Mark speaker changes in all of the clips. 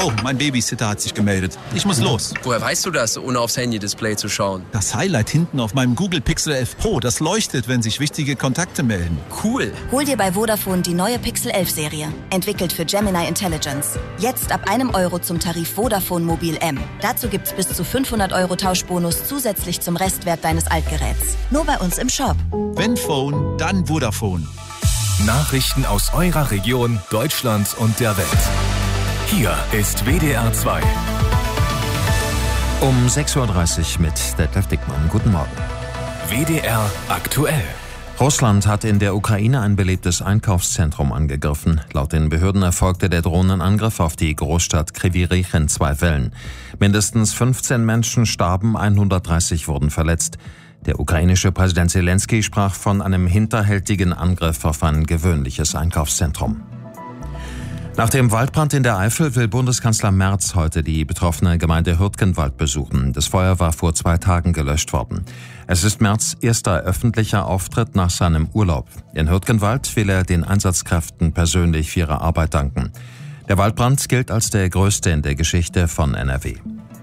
Speaker 1: Oh, mein Babysitter hat sich gemeldet. Ich muss los.
Speaker 2: Woher weißt du das, ohne aufs Handy-Display zu schauen?
Speaker 1: Das Highlight hinten auf meinem Google Pixel 11 Pro, das leuchtet, wenn sich wichtige Kontakte melden.
Speaker 2: Cool.
Speaker 3: Hol dir bei Vodafone die neue Pixel 11 Serie. Entwickelt für Gemini Intelligence. Jetzt ab €1 zum Tarif Vodafone Mobil M. Dazu gibt's bis zu 500 € Tauschbonus zusätzlich zum Restwert deines Altgeräts. Nur bei uns im Shop.
Speaker 1: Wenn Phone, dann Vodafone.
Speaker 4: Nachrichten aus eurer Region, Deutschland und der Welt. Hier ist WDR 2.
Speaker 5: Um 6.30 Uhr mit Detlef Dickmann. Guten Morgen.
Speaker 4: WDR aktuell.
Speaker 5: Russland hat in der Ukraine ein belebtes Einkaufszentrum angegriffen. Laut den Behörden erfolgte der Drohnenangriff auf die Großstadt Kryvyi Rih in 2 Wellen. Mindestens 15 Menschen starben, 130 wurden verletzt. Der ukrainische Präsident Zelensky sprach von einem hinterhältigen Angriff auf ein gewöhnliches Einkaufszentrum. Nach dem Waldbrand in der Eifel will Bundeskanzler Merz heute die betroffene Gemeinde Hürtgenwald besuchen. Das Feuer war vor 2 Tagen gelöscht worden. Es ist Merz' erster öffentlicher Auftritt nach seinem Urlaub. In Hürtgenwald will er den Einsatzkräften persönlich für ihre Arbeit danken. Der Waldbrand gilt als der größte in der Geschichte von NRW.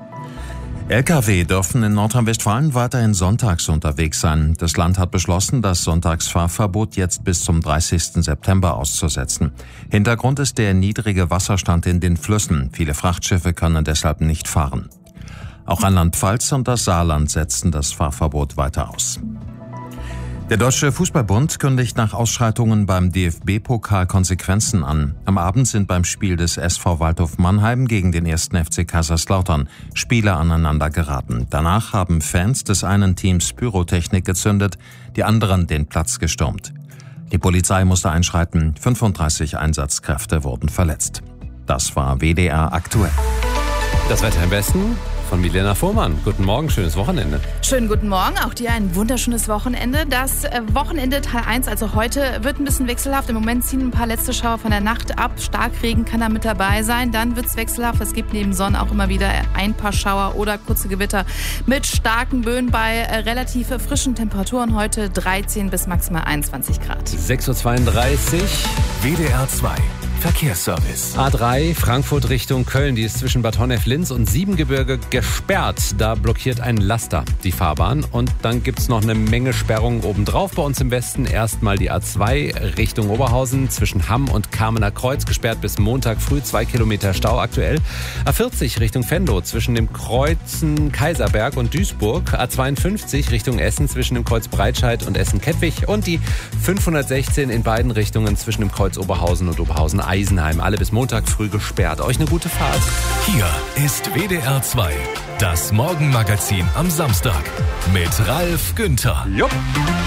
Speaker 5: Lkw dürfen in Nordrhein-Westfalen weiterhin sonntags unterwegs sein. Das Land hat beschlossen, das Sonntagsfahrverbot jetzt bis zum 30. September auszusetzen. Hintergrund ist der niedrige Wasserstand in den Flüssen. Viele Frachtschiffe können deshalb nicht fahren. Auch Rheinland-Pfalz und das Saarland setzen das Fahrverbot weiter aus. Der Deutsche Fußballbund kündigt nach Ausschreitungen beim DFB-Pokal Konsequenzen an. Am Abend sind beim Spiel des SV Waldhof Mannheim gegen den 1. FC Kaiserslautern Spieler aneinander geraten. Danach haben Fans des einen Teams Pyrotechnik gezündet, die anderen den Platz gestürmt. Die Polizei musste einschreiten, 35 Einsatzkräfte wurden verletzt. Das war WDR aktuell.
Speaker 6: Das Wetter im Westen von Milena Fuhrmann. Guten Morgen, schönes Wochenende.
Speaker 7: Schönen guten Morgen, auch dir ein wunderschönes Wochenende. Das Wochenende Teil 1, also heute, wird ein bisschen wechselhaft. Im Moment ziehen ein paar letzte Schauer von der Nacht ab. Starkregen kann da mit dabei sein. Dann wird es wechselhaft. Es gibt neben Sonne auch immer wieder ein paar Schauer oder kurze Gewitter mit starken Böen bei relativ frischen Temperaturen. Heute 13 bis maximal 21 Grad.
Speaker 6: 6.32 Uhr.
Speaker 4: WDR 2. Verkehrsservice.
Speaker 6: A3 Frankfurt Richtung Köln, die ist zwischen Bad Honnef-Linz und Siebengebirge gesperrt. Da blockiert ein Laster die Fahrbahn und dann gibt's noch eine Menge Sperrungen obendrauf. Bei uns im Westen erstmal die A2 Richtung Oberhausen zwischen Hamm und Kamener Kreuz gesperrt bis Montag früh, 2 Kilometer Stau aktuell. A40 Richtung Venlo zwischen dem Kreuzen Kaiserberg und Duisburg. A52 Richtung Essen zwischen dem Kreuz Breitscheid und Essen-Kettwig und die 516 in beiden Richtungen zwischen dem Kreuz Oberhausen und Oberhausen Eisenheim. Alle bis Montag früh gesperrt. Euch eine gute Fahrt.
Speaker 4: Hier ist WDR 2. Das Morgenmagazin am Samstag mit Ralf Günther.
Speaker 6: Jupp.